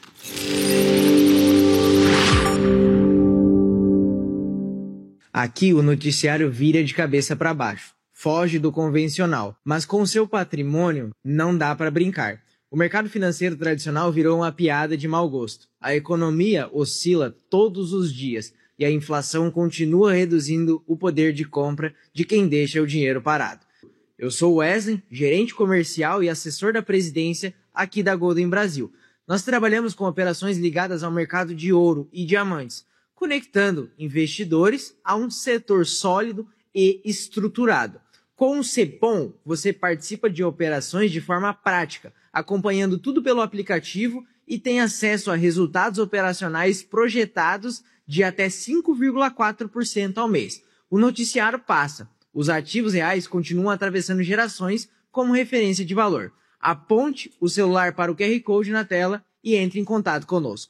Aqui o noticiário vira de cabeça para baixo, foge do convencional, mas com seu patrimônio não dá para brincar. O mercado financeiro tradicional virou uma piada de mau gosto. A economia oscila todos os dias e a inflação continua reduzindo o poder de compra de quem deixa o dinheiro parado. Eu sou o Wesley, gerente comercial e assessor da presidência aqui da Golden Brasil. Nós trabalhamos com operações ligadas ao mercado de ouro e diamantes. conectando investidores a um setor sólido e estruturado. Com o Cepom, você participa de operações de forma prática, acompanhando tudo pelo aplicativo e tem acesso a resultados operacionais projetados de até 5,4% ao mês. O noticiário passa. Os ativos reais continuam atravessando gerações como referência de valor. Aponte o celular para o QR Code na tela e entre em contato conosco.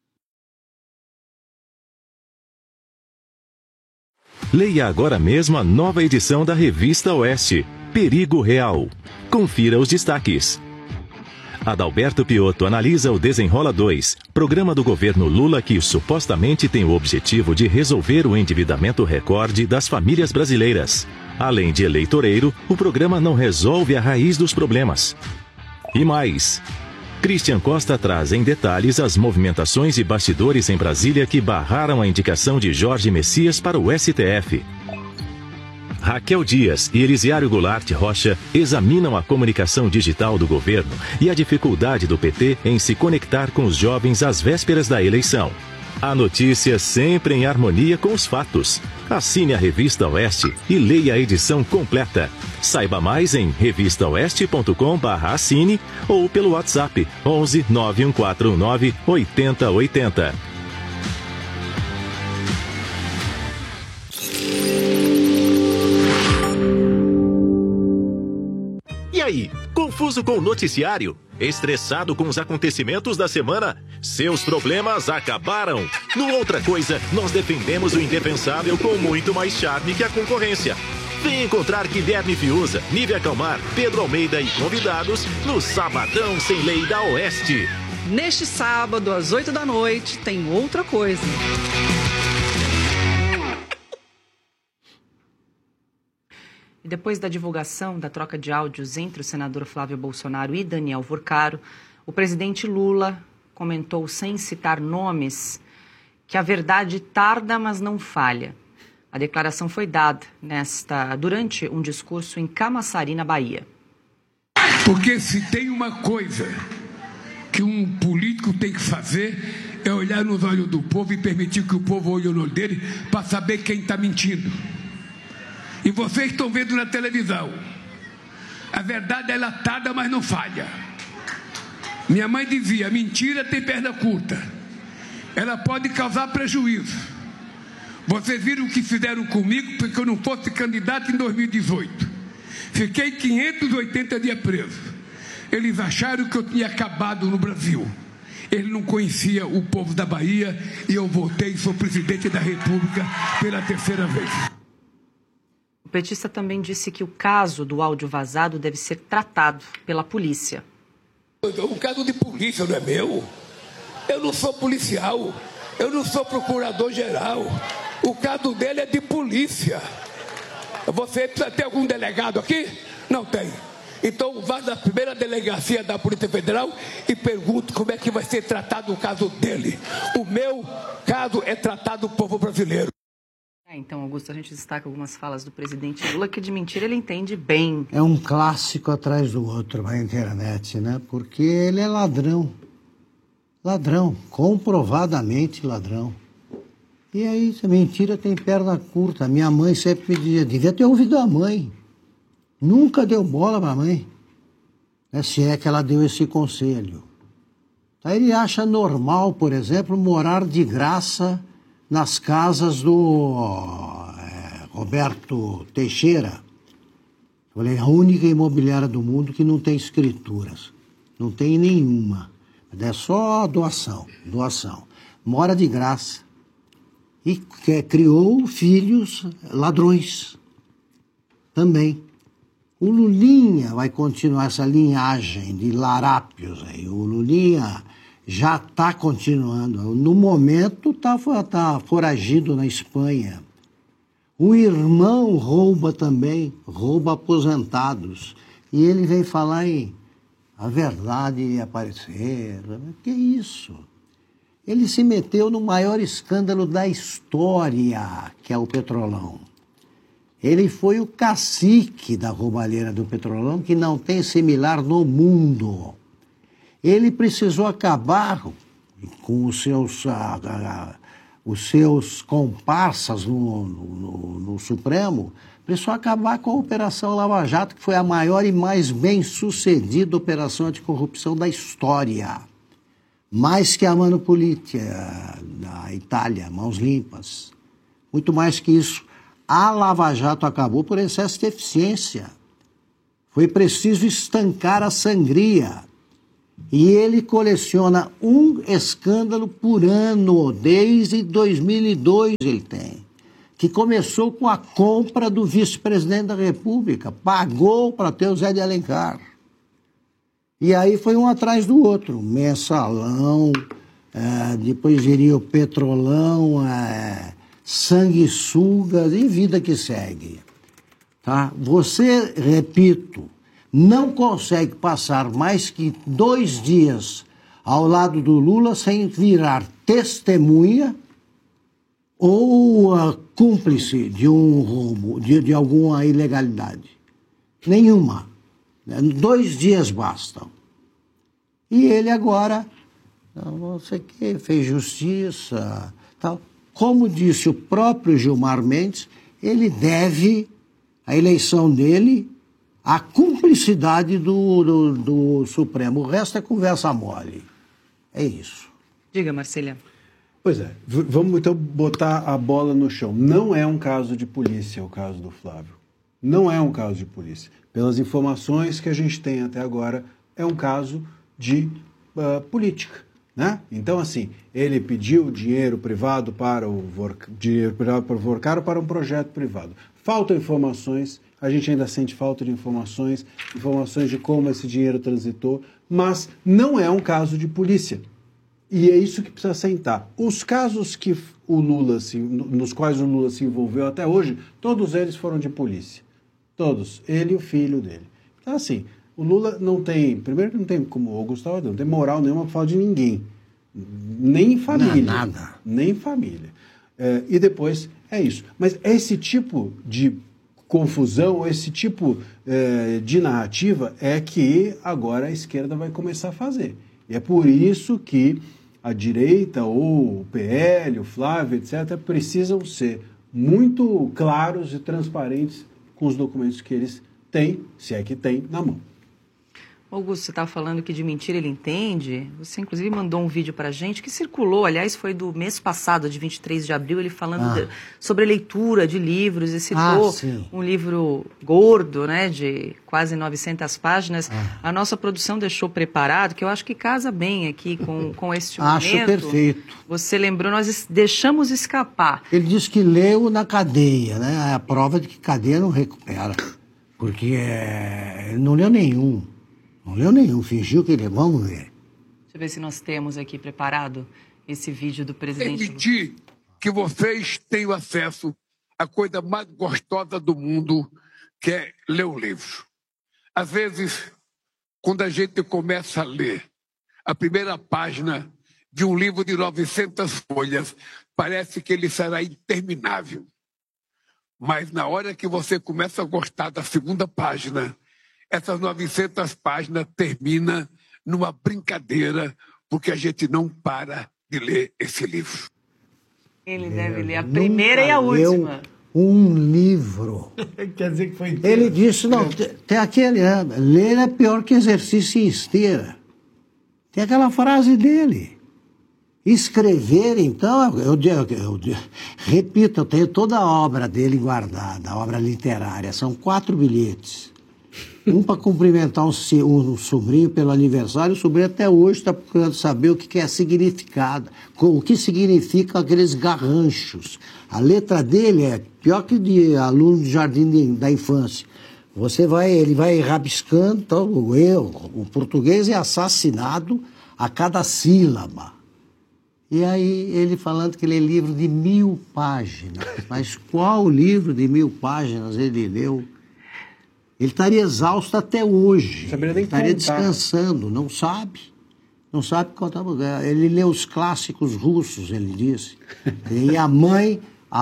Leia agora mesmo a nova edição da Revista Oeste, Perigo Real. Confira os destaques. Adalberto Piotto analisa o Desenrola 2, programa do governo Lula que supostamente tem o objetivo de resolver o endividamento recorde das famílias brasileiras. Além de eleitoreiro, o programa não resolve a raiz dos problemas. E mais, Christian Costa traz em detalhes as movimentações e bastidores em Brasília que barraram a indicação de Jorge Messias para o STF. Raquel Dias e Elisiário Goulart Rocha examinam a comunicação digital do governo e a dificuldade do PT em se conectar com os jovens às vésperas da eleição. A notícia sempre em harmonia com os fatos. Assine a Revista Oeste e leia a edição completa. Saiba mais em revistaoeste.com/assine ou pelo WhatsApp 11 9149 8080. E aí, confuso com o noticiário? Estressado com os acontecimentos da semana? Seus problemas acabaram! No Outra Coisa, nós defendemos o indefensável com muito mais charme que a concorrência. Vem encontrar Guilherme Fiuza, Nívia Calmar, Pedro Almeida e convidados no Sabadão Sem Lei da Oeste. Neste sábado, às 8 da noite, tem Outra Coisa. E depois da divulgação da troca de áudios entre o senador Flávio Bolsonaro e Daniel Vorcaro, o presidente Lula comentou, sem citar nomes, que a verdade tarda, mas não falha. A declaração foi dada durante um discurso em Camaçari, na Bahia. Porque se tem uma coisa que um político tem que fazer é olhar nos olhos do povo e permitir que o povo olhe no olho dele para saber quem está mentindo. E vocês estão vendo na televisão. A verdade é latada, mas não falha. Minha mãe dizia, mentira tem perna curta. Ela pode causar prejuízo. Vocês viram o que fizeram comigo porque eu não fosse candidato em 2018. Fiquei 580 dias preso. Eles acharam que eu tinha acabado no Brasil. Eles não conheciam o povo da Bahia e eu voltei e sou presidente da República pela terceira vez. O petista também disse que o caso do áudio vazado deve ser tratado pela polícia. O caso de polícia não é meu. Eu não sou policial. Eu não sou procurador-geral. O caso dele é de polícia. Você precisa ter algum delegado aqui? Não tem. Então vá na primeira delegacia da Polícia Federal e pergunte como é que vai ser tratado o caso dele. O meu caso é tratado do povo brasileiro. Então, Augusto, a gente destaca algumas falas do presidente Lula que de mentira ele entende bem. É um clássico atrás do outro na internet, né? Porque ele é ladrão. Ladrão, comprovadamente ladrão. E aí, essa mentira tem perna curta. Minha mãe sempre me dizia, devia ter ouvido a mãe. Nunca deu bola para a mãe. Se é que ela deu esse conselho. Aí ele acha normal, por exemplo, morar de graça nas casas do Roberto Teixeira. Falei, a única imobiliária do mundo que não tem escrituras. Não tem nenhuma. É só doação. Mora de graça. E criou filhos ladrões. Também. O Lulinha vai continuar essa linhagem de larápios aí. O Lulinha já está continuando. No momento está foragido na Espanha. O irmão rouba também, rouba aposentados. E ele vem falar em a verdade aparecer. Que isso? Ele se meteu no maior escândalo da história, que é o Petrolão. Ele foi o cacique da roubalheira do Petrolão, que não tem similar no mundo. Ele precisou acabar com os seus os seus comparsas no Supremo, precisou acabar com a Operação Lava Jato, que foi a maior e mais bem-sucedida operação anticorrupção da história. Mais que a Mano Politia da Itália, Mãos Limpas. Muito mais que isso. A Lava Jato acabou por excesso de eficiência. Foi preciso estancar a sangria. E ele coleciona um escândalo por ano, desde 2002 ele tem. Que começou com a compra do vice-presidente da República. Pagou para ter o Zé de Alencar. E aí foi um atrás do outro. Mensalão, depois viria o Petrolão, sanguessugas e vida que segue. Tá? Você, repito, não consegue passar mais que 2 dias ao lado do Lula sem virar testemunha ou cúmplice de um roubo, de alguma ilegalidade. Nenhuma. 2 dias bastam. E ele agora, não sei o que, fez justiça, tal. Como disse o próprio Gilmar Mendes, ele deve a eleição dele à cumplicidade do Supremo. O resto é conversa mole. É isso. Diga, Marcília. Pois é, vamos então botar a bola no chão. Não é um caso de polícia o caso do Flávio. Não é um caso de polícia. Pelas informações que a gente tem até agora, é um caso de política, né? Então, assim, ele pediu dinheiro privado para o Vorcaro para um projeto privado. Faltam informações, a gente ainda sente falta de informações de como esse dinheiro transitou, mas não é um caso de polícia. E é isso que precisa sentar. Os casos que nos quais o Lula se envolveu até hoje, todos eles foram de polícia. Todos. Ele e o filho dele. Então, assim, o Lula não tem... Primeiro que não tem, como o Gustavo, não tem moral nenhuma para falar de ninguém. Nem família. Não, nada. Nem família. E depois, é isso. Mas esse tipo de confusão, esse tipo de narrativa é que agora a esquerda vai começar a fazer. E é por isso que a direita, ou o PL, o Flávio, etc., precisam ser muito claros e transparentes com os documentos que eles têm, se é que têm, na mão. Augusto, você estava falando que de mentira ele entende. Você, inclusive, mandou um vídeo para a gente que circulou, aliás, foi do mês passado, de 23 de abril, ele falando sobre a leitura de livros e citou um livro gordo, né, de quase 900 páginas. A nossa produção deixou preparado, que eu acho que casa bem aqui com este momento. Acho perfeito. Você lembrou, nós deixamos escapar. Ele disse que leu na cadeia, né? É a prova de que cadeia não recupera. Porque ele não leu nenhum. Não leu nenhum, fingiu que ele... Vamos ver. Deixa eu ver se nós temos aqui preparado esse vídeo do presidente. Permitir que vocês tenham acesso à coisa mais gostosa do mundo, que é ler um livro. Às vezes, quando a gente começa a ler a primeira página de um livro de 900 folhas, parece que ele será interminável. Mas na hora que você começa a gostar da segunda página, essas 900 páginas terminam numa brincadeira, porque a gente não para de ler esse livro. Ele deve ler a primeira e a última. Um livro. Quer dizer que foi... Ele disse, não, tem aquele... ler é pior que exercício em esteira. Tem aquela frase dele. Escrever, então, eu repito, eu tenho toda a obra dele guardada, a obra literária. São 4 bilhetes. Um para cumprimentar um sobrinho pelo aniversário. O sobrinho até hoje está procurando saber o que é significado, o que significam aqueles garranchos. A letra dele é pior que de aluno de jardim da infância. Ele vai rabiscando, então, o português é assassinado a cada sílaba. E aí ele falando que lê livro de 1000 páginas. Mas qual livro de 1000 páginas ele leu? Ele estaria exausto até hoje. Ele estaria descansando, não sabe. Não sabe contar. Ele lê os clássicos russos, ele disse. E a mãe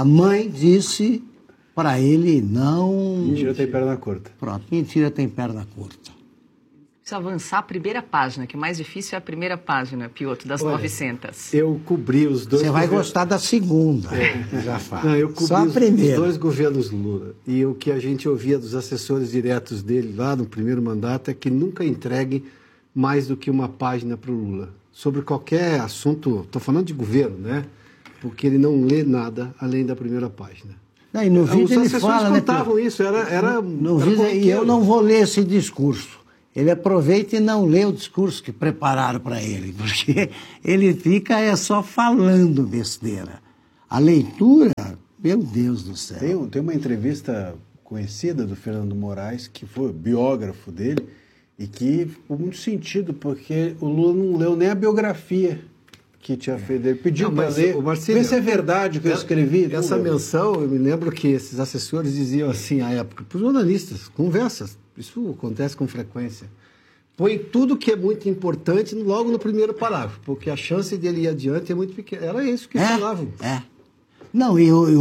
disse para ele não... Mentira tem perna curta. Pronto, mentira tem perna curta. Precisa avançar a primeira página, que o mais difícil é a primeira página, Piotr, das 900. Eu cobri os dois... Você vai gostar da segunda, já fala. Eu cobri os dois governos Lula. E o que a gente ouvia dos assessores diretos dele lá no primeiro mandato é que nunca entregue mais do que uma página para o Lula. Sobre qualquer assunto, estou falando de governo, né? Porque ele não lê nada além da primeira página. Não, e no vídeo ele fala, né? Os assessores contavam isso, no vídeo, e eu não vou ler esse discurso. Ele aproveita e não lê o discurso que prepararam para ele, porque ele fica só falando besteira. A leitura, meu Deus do céu. Tem uma entrevista conhecida do Fernando Moraes, que foi biógrafo dele, e que ficou muito sentido, porque o Lula não leu nem a biografia que tinha feito. Ele pediu para ler, ver se é verdade o que eu escrevi. Essa menção, eu me lembro que esses assessores diziam assim, à época, para os jornalistas, conversas. Isso acontece com frequência. Põe tudo que é muito importante logo no primeiro parágrafo, porque a chance dele ir adiante é muito pequena. Era isso que eles falavam. Não,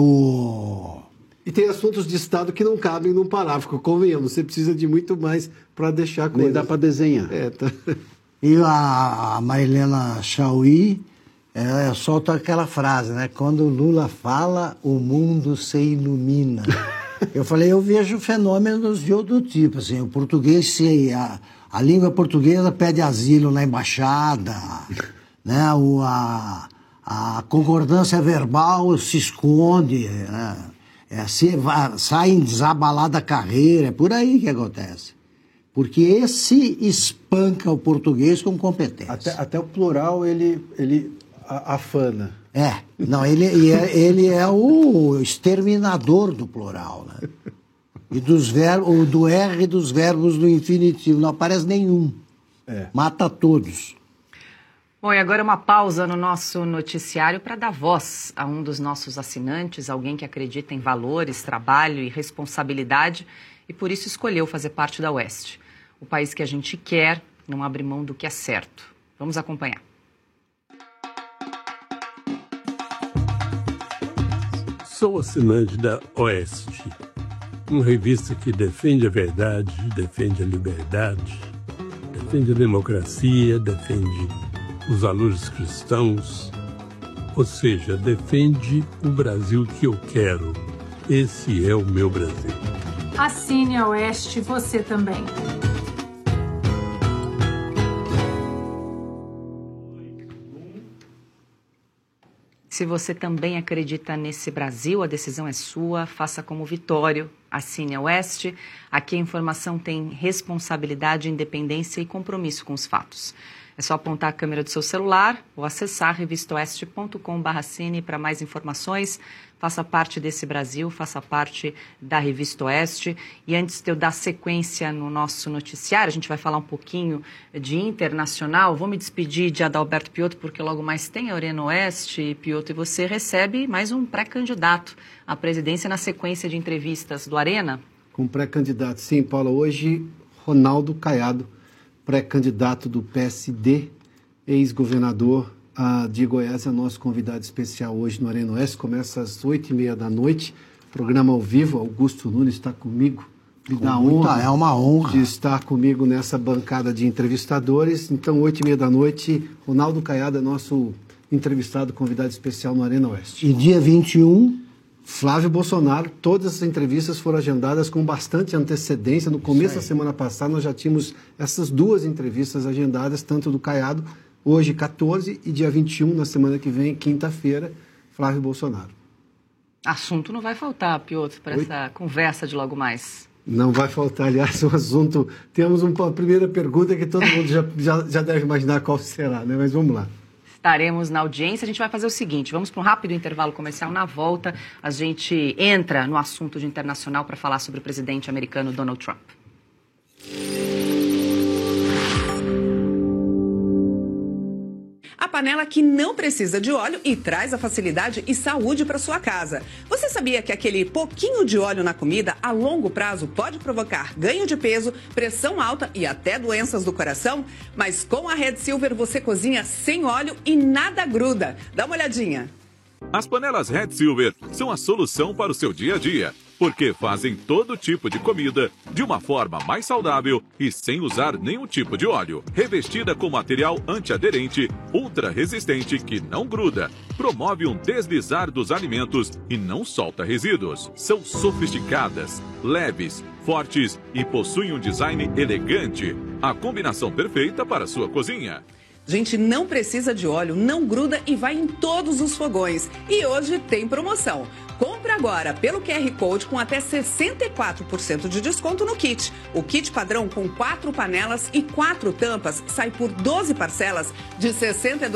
E tem assuntos de Estado que não cabem num parágrafo, convenhamos. Você precisa de muito mais para deixar coisas. Nem dá para desenhar. E a Marilena Chauí solta aquela frase, né? Quando o Lula fala, o mundo se ilumina. Eu falei, eu vejo fenômenos de outro tipo, assim, o português, a língua portuguesa pede asilo na embaixada, né? A concordância verbal se esconde, né? Sai desabalada a carreira, é por aí que acontece. Porque esse espanca o português com competência. Até o plural ele afana. Ele é o exterminador do plural, né? E do R dos verbos do infinitivo, não aparece nenhum. Mata todos. Bom, e agora uma pausa no nosso noticiário para dar voz a um dos nossos assinantes, alguém que acredita em valores, trabalho e responsabilidade e por isso escolheu fazer parte da Oeste. O país que a gente quer não abre mão do que é certo. Vamos acompanhar. Sou assinante da Oeste, uma revista que defende a verdade, defende a liberdade, defende a democracia, defende os valores cristãos, ou seja, defende o Brasil que eu quero. Esse é o meu Brasil. Assine a Oeste, você também. Se você também acredita nesse Brasil, a decisão é sua, faça como Vitório, assine a Oeste. Aqui a informação tem responsabilidade, independência e compromisso com os fatos. É só apontar a câmera do seu celular ou acessar revistaoeste.com/assine para mais informações. Faça parte desse Brasil, faça parte da Revista Oeste. E antes de eu dar sequência no nosso noticiário, a gente vai falar um pouquinho de internacional. Vou me despedir de Adalberto Piotr, porque logo mais tem a Arena Oeste, Piotr, e você recebe mais um pré-candidato à presidência na sequência de entrevistas do Arena. Com pré-candidato, sim, Paula. Hoje, Ronaldo Caiado, pré-candidato do PSD, ex-governador de Goiás, é nosso convidado especial hoje no Arena Oeste. Começa às 8h30 da noite, programa ao vivo. Augusto Nunes está comigo. Me dá honra. É uma honra de estar comigo nessa bancada de entrevistadores. Então, 8h30 da noite, Ronaldo Caiado é nosso entrevistado, convidado especial no Arena Oeste. E dia 21... Flávio Bolsonaro. Todas as entrevistas foram agendadas com bastante antecedência. No começo da semana passada, nós já tínhamos essas duas entrevistas agendadas, tanto do Caiado, hoje 14, e dia 21, na semana que vem, quinta-feira, Flávio Bolsonaro. Assunto não vai faltar, Piotr, para essa conversa de logo mais. Não vai faltar, aliás, um assunto... Temos uma primeira pergunta que todo mundo já deve imaginar qual será, né? Mas vamos lá. Estaremos na audiência. A gente vai fazer o seguinte, vamos para um rápido intervalo comercial. Na volta, a gente entra no assunto de internacional para falar sobre o presidente americano Donald Trump. A panela que não precisa de óleo e traz a facilidade e saúde para sua casa. Você sabia que aquele pouquinho de óleo na comida, a longo prazo, pode provocar ganho de peso, pressão alta e até doenças do coração? Mas com a Red Silver você cozinha sem óleo e nada gruda. Dá uma olhadinha. As panelas Red Silver são a solução para o seu dia a dia. porque fazem todo tipo de comida de uma forma mais saudável e sem usar nenhum tipo de óleo. Revestida com material antiaderente, ultra resistente que não gruda, promove um deslizar dos alimentos e não solta resíduos. São sofisticadas, leves, fortes e possuem um design elegante. A combinação perfeita para a sua cozinha. Gente, não precisa de óleo, não gruda e vai em todos os fogões. E hoje tem promoção. Compre agora pelo QR Code com até 64% de desconto no kit. O kit padrão com 4 panelas e 4 tampas sai por 12 parcelas de R$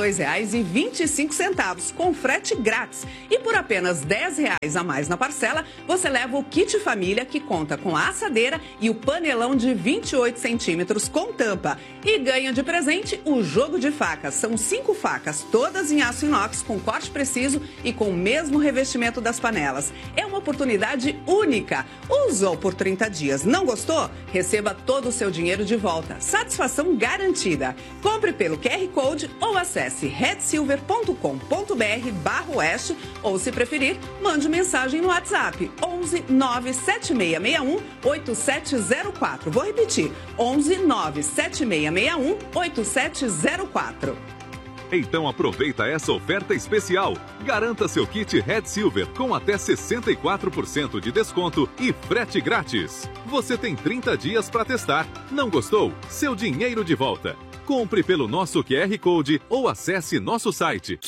62,25, com frete grátis. E por apenas R$ 10 a mais na parcela, você leva o kit família, que conta com a assadeira e o panelão de 28 centímetros com tampa. E ganha de presente o jogo de facas. São 5 facas, todas em aço inox, com corte preciso e com o mesmo revestimento das panelas. É uma oportunidade única. Usou por 30 dias, não gostou? Receba todo o seu dinheiro de volta. Satisfação garantida. Compre pelo QR Code ou acesse redsilver.com.br/oeste ou, se preferir, mande mensagem no WhatsApp 11 97661 8704. Vou repetir, 11 97661 8704. Então aproveita essa oferta especial. Garanta seu kit Red Silver com até 64% de desconto e frete grátis. Você tem 30 dias para testar. Não gostou? Seu dinheiro de volta. Compre pelo nosso QR Code ou acesse nosso site.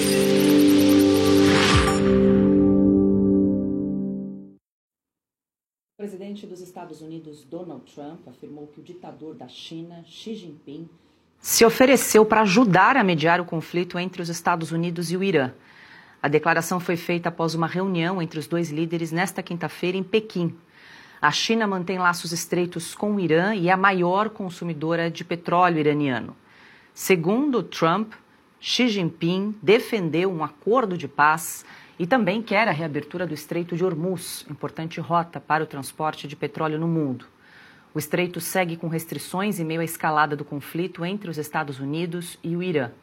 O presidente dos Estados Unidos, Donald Trump, afirmou que o ditador da China, Xi Jinping, se ofereceu para ajudar a mediar o conflito entre os Estados Unidos e o Irã. A declaração foi feita após uma reunião entre os dois líderes nesta quinta-feira em Pequim. A China mantém laços estreitos com o Irã e é a maior consumidora de petróleo iraniano. Segundo Trump, Xi Jinping defendeu um acordo de paz e também quer a reabertura do Estreito de Hormuz, importante rota para o transporte de petróleo no mundo. O estreito segue com restrições em meio à escalada do conflito entre os Estados Unidos e o Irã.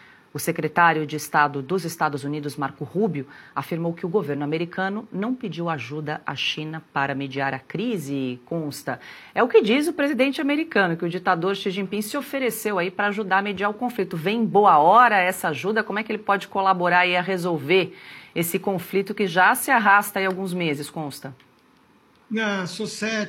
O secretário de Estado dos Estados Unidos, Marco Rubio, afirmou que o governo americano não pediu ajuda à China para mediar a crise, consta. É o que diz o presidente americano, que o ditador Xi Jinping se ofereceu aí para ajudar a mediar o conflito. Vem em boa hora essa ajuda? Como é que ele pode colaborar aí a resolver esse conflito que já se arrasta aí alguns meses, consta? Não, sou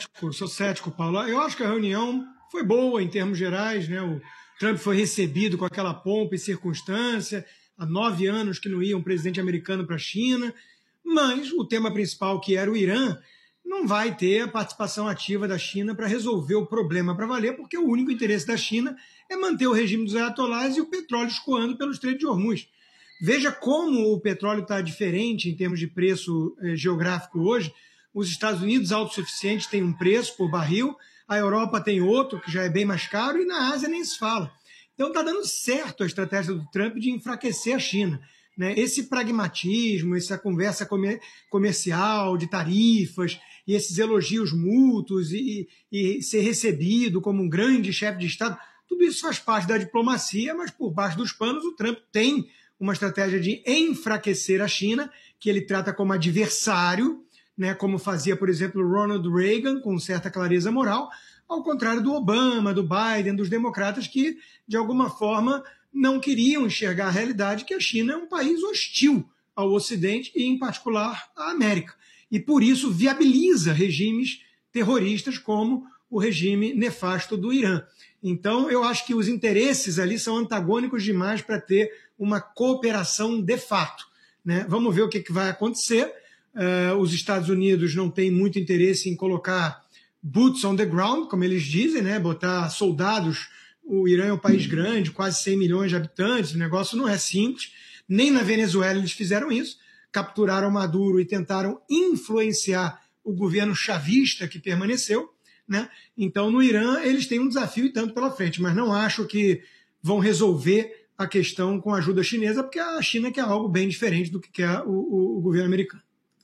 cético, Paulo. Eu acho que a reunião foi boa em termos gerais, né? O Trump foi recebido com aquela pompa e circunstância. Há 9 anos que não ia um presidente americano para a China. Mas o tema principal, que era o Irã, não vai ter a participação ativa da China para resolver o problema para valer, porque o único interesse da China é manter o regime dos ayatolás e o petróleo escoando pelo Estreito de Hormuz. Veja como o petróleo está diferente em termos de preço geográfico hoje. Os Estados Unidos, autossuficientes, têm um preço por barril, a Europa tem outro, que já é bem mais caro, e na Ásia nem se fala. Então está dando certo a estratégia do Trump de enfraquecer a China, né? Esse pragmatismo, essa conversa comercial, de tarifas, e esses elogios mútuos, e ser recebido como um grande chefe de Estado, tudo isso faz parte da diplomacia, mas por baixo dos panos o Trump tem uma estratégia de enfraquecer a China, que ele trata como adversário, né, como fazia, por exemplo, Ronald Reagan, com certa clareza moral, ao contrário do Obama, do Biden, dos democratas, que, de alguma forma, não queriam enxergar a realidade que a China é um país hostil ao Ocidente e, em particular, à América. E, por isso, viabiliza regimes terroristas como o regime nefasto do Irã. Então, eu acho que os interesses ali são antagônicos demais para ter uma cooperação de fato, né? Vamos ver o que vai acontecer. Os Estados Unidos não têm muito interesse em colocar boots on the ground, como eles dizem, né? Botar soldados. O Irã é um país grande, quase 100 milhões de habitantes, o negócio não é simples. Nem na Venezuela eles fizeram isso, capturaram Maduro e tentaram influenciar o governo chavista que permaneceu, né? Então, no Irã, eles têm um desafio e tanto pela frente, mas não acho que vão resolver a questão com a ajuda chinesa, porque a China quer algo bem diferente do que quer o governo americano.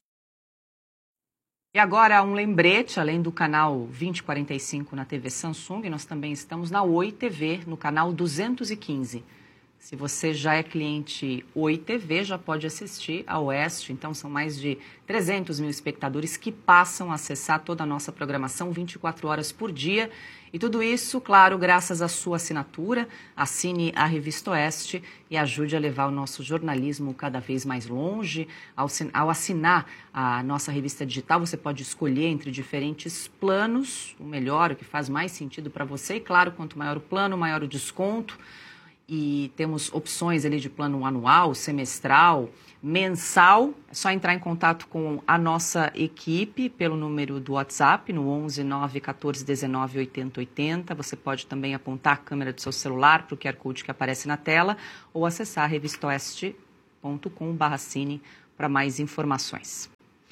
E agora um lembrete, além do canal 2045 na TV Samsung, nós também estamos na Oi TV, no canal 215. Se você já é cliente Oi TV, já pode assistir a Oeste. Então, são mais de 300 mil espectadores que passam a acessar toda a nossa programação 24 horas por dia. E tudo isso, claro, graças à sua assinatura. Assine a Revista Oeste e ajude a levar o nosso jornalismo cada vez mais longe. Ao assinar a nossa revista digital, você pode escolher entre diferentes planos, o melhor, o que faz mais sentido para você. E, claro, quanto maior o plano, maior o desconto. E temos opções ali de plano anual, semestral, mensal. É só entrar em contato com a nossa equipe pelo número do WhatsApp, no 11 914 19 80 80. Você pode também apontar a câmera do seu celular para o QR Code que aparece na tela ou acessar revistaoeste.com/cine para mais informações.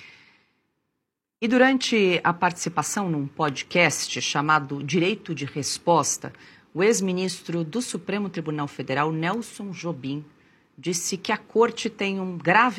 E durante a participação num podcast chamado Direito de Resposta, o ex-ministro do Supremo Tribunal Federal, Nelson Jobim, disse que a Corte tem um grave